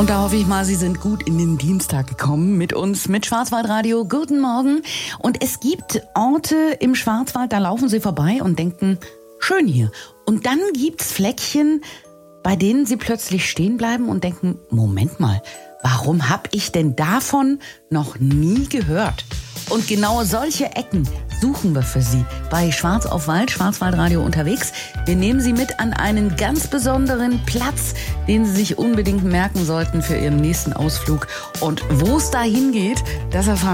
Und da hoffe ich mal, Sie sind gut in den Dienstag gekommen mit uns, mit Schwarzwaldradio. Guten Morgen. Und es gibt Orte im Schwarzwald, da laufen Sie vorbei und denken, schön hier. Und dann gibt's Fleckchen, bei denen Sie plötzlich stehen bleiben und denken, Moment mal, warum habe ich denn davon noch nie gehört? Und genau solche Ecken suchen wir für Sie bei Schwarz auf Wald, Schwarzwaldradio unterwegs. Wir nehmen Sie mit an einen ganz besonderen Platz, den Sie sich unbedingt merken sollten für Ihren nächsten Ausflug. Und wo es dahin geht, das erfahren